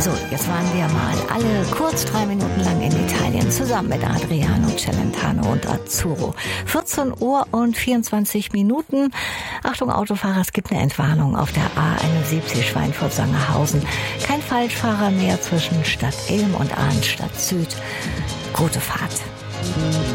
So, jetzt waren wir mal alle kurz 3 Minuten lang in Italien zusammen mit Adriano Celentano und Azzurro. 14 Uhr und 24 Minuten. Achtung Autofahrer, es gibt eine Entwarnung auf der A71 Schweinfurt-Sangerhausen. Kein Falschfahrer mehr zwischen Stadt Ilm und Arnstadt Süd. Gute Fahrt.